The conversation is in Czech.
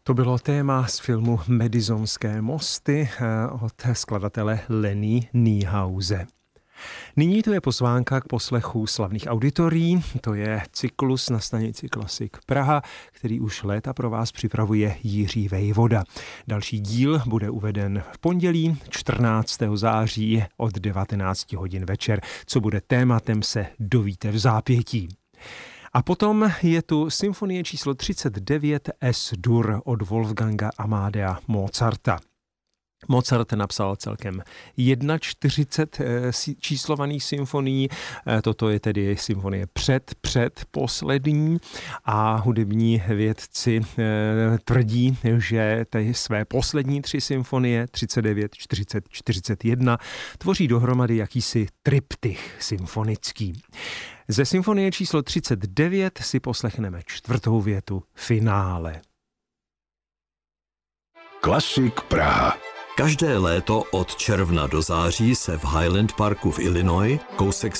To bylo téma z filmu Madisonské mosty od skladatele Lenny Niehause. Nyní to je pozvánka k poslechu slavných auditorií. To je cyklus na stanici Klasik Praha, který už léta pro vás připravuje Jiří Vejvoda. Další díl bude uveden v pondělí 14. září od 19 hodin večer. Co bude tématem, se dovíte v zápětí. A potom je tu symfonie číslo 39 S-dur od Wolfganga Amadea Mozarta. Mozart napsal celkem 41 číslovaných symfonií, toto je tedy symfonie předposlední a hudební vědci tvrdí, že ty své poslední 3 symfonie, 39, 40, 41, tvoří dohromady jakýsi triptych symfonický. Ze symfonie číslo 39 si poslechneme 4. větu finále. Klasik Praha. Každé léto od června do září se v Highland Parku v Illinois, kousek